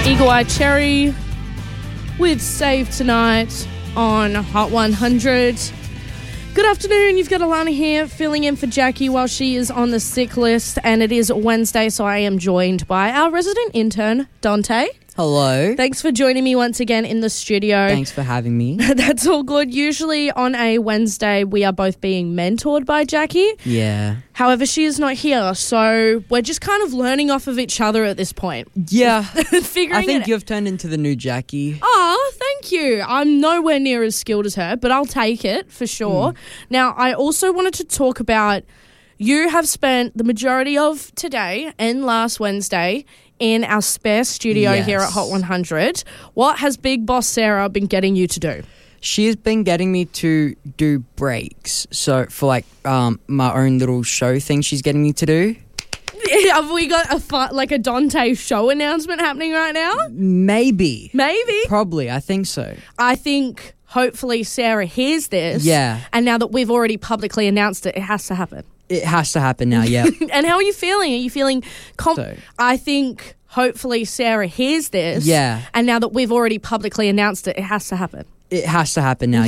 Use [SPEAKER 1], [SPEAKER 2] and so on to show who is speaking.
[SPEAKER 1] Eagle Eye Cherry with Save Tonight on Hot 100. Good afternoon, you've got Alana here filling in for Jackie while she is on the sick list, and it is Wednesday, so I am joined by our resident intern, Dante.
[SPEAKER 2] Hello.
[SPEAKER 1] Thanks for joining me once again in the studio.
[SPEAKER 2] Thanks for having me.
[SPEAKER 1] That's all good. Usually on a Wednesday, we are both being mentored by Jackie.
[SPEAKER 2] Yeah.
[SPEAKER 1] However, she is not here, so we're just kind of learning off of each other at this point.
[SPEAKER 2] Yeah.
[SPEAKER 1] Figuring
[SPEAKER 2] I think
[SPEAKER 1] it.
[SPEAKER 2] you've turned into the new Jackie.
[SPEAKER 1] Oh, thank you. I'm nowhere near as skilled as her, but I'll take it for sure. Now, I also wanted to talk about you have spent the majority of today and last Wednesday in our spare studio here at Hot 100. What has Big Boss Sarah been getting you to do?
[SPEAKER 2] She's been getting me to do breaks. So for my own little show thing she's getting me to do.
[SPEAKER 1] Have we got a Dante show announcement happening right now?
[SPEAKER 2] Maybe.
[SPEAKER 1] Maybe.
[SPEAKER 2] Probably. I think so.
[SPEAKER 1] I think hopefully Sarah hears this.
[SPEAKER 2] Yeah.
[SPEAKER 1] And now that we've already publicly announced it, it has to happen.
[SPEAKER 2] It has to happen now, yeah.
[SPEAKER 1] And how are you feeling? Are you feeling I think hopefully Sarah hears this.
[SPEAKER 2] Yeah.
[SPEAKER 1] And now that we've already publicly announced it, it has to happen.
[SPEAKER 2] It has to happen now.